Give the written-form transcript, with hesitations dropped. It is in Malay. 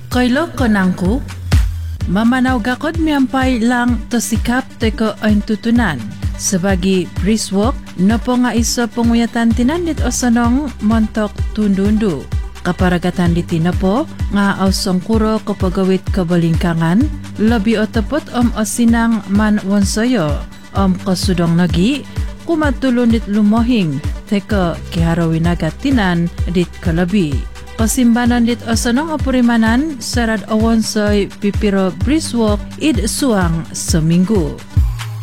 Kailo konangku, mamanaw gakod miyampay lang to sikap teko ang tutunan. Sebagi briswalk, nopo nga iso penguyatan tinandit o sanong montok tundundu. Kaparagatan di tinapo, nga ausong kuro kapagawit kabalingkangan, labi o tapot osinang man wonsoyo, kasudong nagi, kumatulon dit lumohing, teko kiharawinagat tinan dit kalabi. Pasimbanan dit osanong opurimanan, sarad awonsoy pipiro briswalk id suang seminggu.